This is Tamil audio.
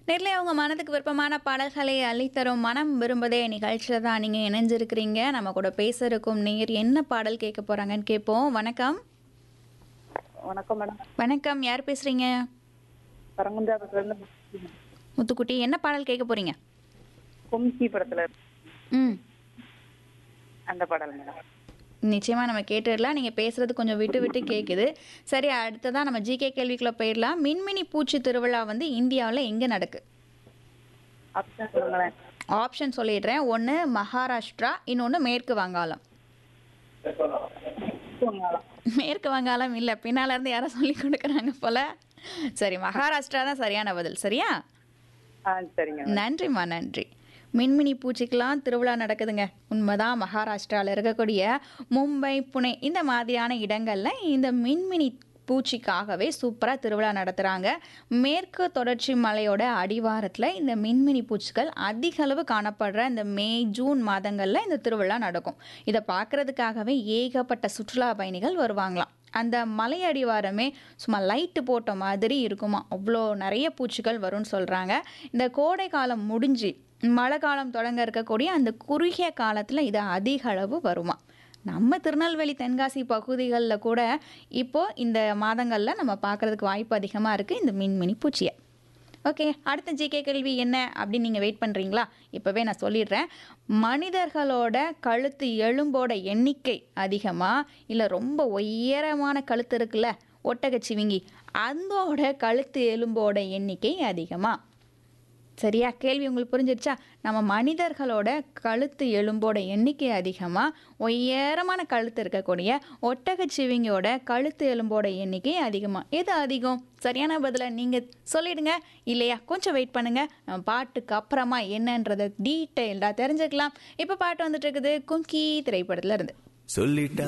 நேர்ல அவங்க மனதுக்கு விருப்பமான பாடல்களை அள்ளித்தரும் மனம் விரும்பதே நிகழ்ச்சியில தான் நீங்க இணைஞ்சிருக்கிறீங்க. நம்ம கூட பேச இருக்கும் நேர் என்ன பாடல் கேட்க போறாங்கன்னு கேட்போம். வணக்கம். வணக்கம் மேடம். வணக்கம். யார் பேசுறீங்க? பரங்குன்றாபுரத்துல இருந்து முத்துக்குட்டி, என்ன பாடல் கேட்க போறீங்க? கும்கி படத்துல ம் அந்த பாடல் மேடம். நிச்சயமா நம்ம கேட்டுடலாம். நீங்க பேசுறது கொஞ்சம் விட்டு விட்டு கேட்குது. சரி, அடுத்ததா நம்ம ஜிகே கேள்விக்குள்ள போயிடலாம். மின்மினி பூச்சி திருவிழா வந்து இந்தியாவில் எங்க நடக்கு? ஆப்ஷன் சொல்லுங்களேன். ஆப்ஷன் சொல்லிடுறேன். ஒன்று மகாராஷ்டிரா, இன்னொன்று மேற்கு வங்காளம். தூங்கலாம். மேற்கு வங்காளம் இல்லை, பின்னால இருந்து யாரோ சொல்லி கொடுக்குறாங்க போல. சரி, மகாராஷ்டிரா தான் சரியான பதில். சரியா? சரிங்க மேடம். நன்றிம்மா, நன்றி. மின்மினி பூச்சிக்கெல்லாம் திருவிழா நடக்குதுங்க. உண்மைதான். மகாராஷ்டிராவில் இருக்கக்கூடிய மும்பை, புனே இந்த மாதிரியான இடங்களில் இந்த மின்மினி பூச்சிக்காகவே சூப்பராக திருவிழா நடத்துகிறாங்க. மேற்கு தொடர்ச்சி மலையோட அடிவாரத்தில் இந்த மின்மினி பூச்சிகள் அதிக அளவு காணப்படுற இந்த மே ஜூன் மாதங்களில் இந்த திருவிழா நடக்கும். இதை பார்க்குறதுக்காகவே ஏகப்பட்ட சுற்றுலா பயணிகள் வருவாங்களாம். அந்த மலை அடிவாரமே சும்மா லைட்டு போட்ட மாதிரி இருக்குமா. அவ்வளோ நிறைய பூச்சிகள் வரும்னு சொல்கிறாங்க. இந்த கோடை காலம் முடிஞ்சு மழை காலம் தொடங்க இருக்கக்கூடிய அந்த குறுகிய காலத்தில் இது அதிக அளவு வருமா. நம்ம திருநெல்வேலி தென்காசி பகுதிகளில் கூட இப்போது இந்த மாதங்களில் நம்ம பார்க்குறதுக்கு வாய்ப்பு அதிகமாக இருக்குது இந்த மின்மினி பூச்சியை. ஓகே, அடுத்த ஜிகே கேள்வி என்ன அப்படின்னு நீங்கள் வெயிட் பண்ணுறீங்களா? இப்போவே நான் சொல்லிடுறேன். மனிதர்களோட கழுத்து எலும்போட எண்ணிக்கை அதிகமாக, இல்லை ரொம்ப உயரமான கழுத்து இருக்குல்ல ஒட்டகச்சிவிங்கி, அதோட கழுத்து எலும்போட எண்ணிக்கை அதிகமாக? சரியா? கேள்வி உங்களுக்கு புரிஞ்சிருச்சா? நம்ம மனிதர்களோட கழுத்து எலும்போட எண்ணிக்கை அதிகமாக, உயரமான கழுத்து இருக்கக்கூடிய ஒட்டகச்சிவிங்கியோட கழுத்து எலும்போட எண்ணிக்கை அதிகமாக. எது அதிகம்? சரியான பதிலை நீங்கள் சொல்லிடுங்க. இல்லையா, கொஞ்சம் வெயிட் பண்ணுங்கள். நம்ம பாட்டுக்கு அப்புறமா என்னன்றதை டீட்டெயில்டாக தெரிஞ்சுக்கலாம். இப்போ பாட்டு வந்துட்டு இருக்குது கும்கி திரைப்படத்தில் இருந்து. சொல்லிட்டா